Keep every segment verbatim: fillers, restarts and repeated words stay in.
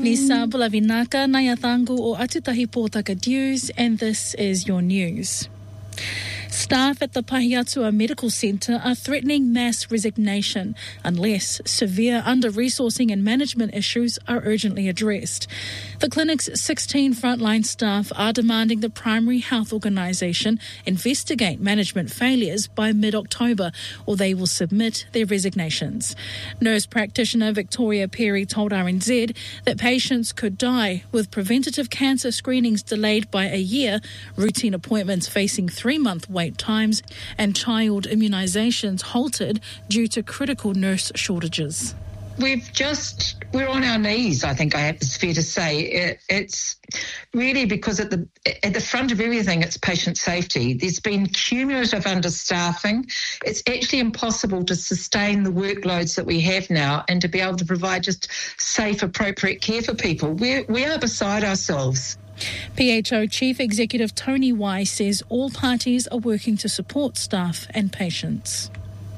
Nisa Bulavinaka, Nayatangu o Atutahi Pōtaka News, and this is your news. Staff at the Pahiatua Medical Centre are threatening mass resignation unless severe under-resourcing and management issues are urgently addressed. The clinic's sixteen frontline staff are demanding the Primary Health Organisation investigate management failures by mid-October, or they will submit their resignations. Nurse practitioner Victoria Perry told R N Z that patients could die with preventative cancer screenings delayed by a year, routine appointments facing three-month wait times, and child immunisations halted due to critical nurse shortages. We've just, we're on our knees, I think I have, it's fair to say. It, it's really because at the at the front of everything, it's patient safety. There's been cumulative understaffing. It's actually impossible to sustain the workloads that we have now and to be able to provide just safe, appropriate care for people. We're, we are beside ourselves. P H O Chief Executive Tony Wai says all parties are working to support staff and patients.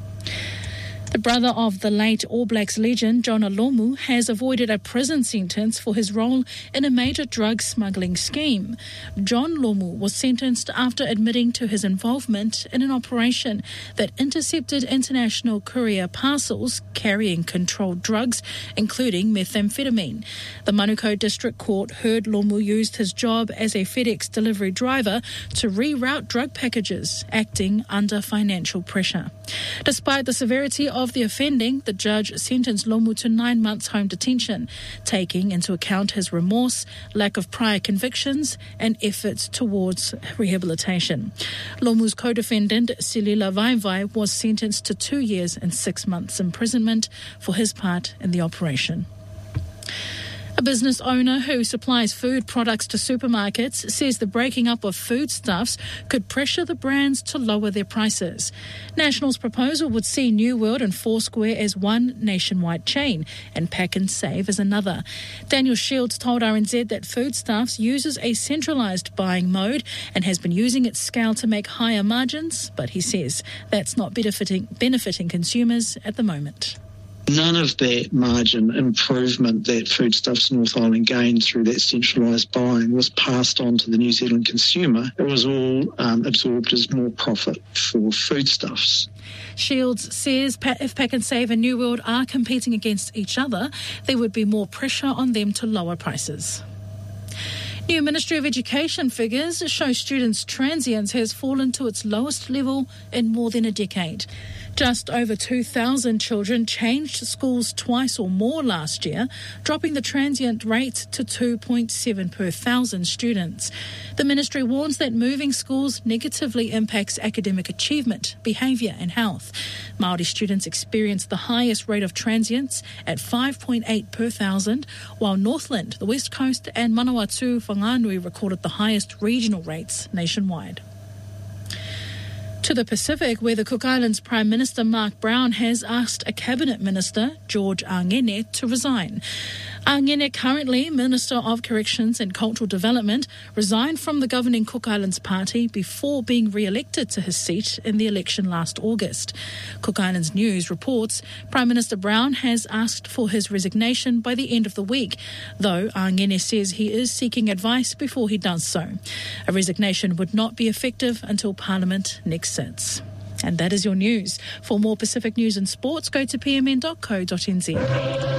The brother of the late All Blacks legend, Jonah Lomu, has avoided a prison sentence for his role in a major drug smuggling scheme. John Lomu was sentenced after admitting to his involvement in an operation that intercepted international courier parcels carrying controlled drugs, including methamphetamine. The Manukau District Court heard Lomu used his job as a FedEx delivery driver to reroute drug packages, acting under financial pressure. Despite the severity of the offending, the judge sentenced Lomu to nine months home detention, taking into account his remorse, lack of prior convictions, and efforts towards rehabilitation. Lomu's co-defendant, Silila Vaivai, was sentenced to two years and six months imprisonment for his part in the operation. A business owner who supplies food products to supermarkets says the breaking up of foodstuffs could pressure the brands to lower their prices. National's proposal would see New World and Foursquare as one nationwide chain and Pack and Save as another. Daniel Shields told R N Z that Foodstuffs uses a centralised buying mode and has been using its scale to make higher margins, but he says that's not benefiting, benefiting consumers at the moment. None of that margin improvement that Foodstuffs North Island gained through that centralised buying was passed on to the New Zealand consumer. It was all um, absorbed as more profit for Foodstuffs. Shields says if Pack and Save and New World are competing against each other, there would be more pressure on them to lower prices. New Ministry of Education figures show students' transience has fallen to its lowest level in more than a decade. Just over two thousand children changed schools twice or more last year, dropping the transient rate to two point seven per thousand students. The ministry warns that moving schools negatively impacts academic achievement, behaviour and health. Māori students experienced the highest rate of transients at five point eight per thousand, while Northland, the West Coast and Manawatu Whanganui recorded the highest regional rates nationwide. To the Pacific, where the Cook Islands Prime Minister Mark Brown has asked a Cabinet Minister, George Angene, to resign. Angene, currently Minister of Corrections and Cultural Development, resigned from the governing Cook Islands Party before being re-elected to his seat in the election last August. Cook Islands News reports Prime Minister Brown has asked for his resignation by the end of the week, though Angene says he is seeking advice before he does so. A resignation would not be effective until Parliament next sits. And that is your news. For more Pacific news and sports, go to p m n dot co dot n z.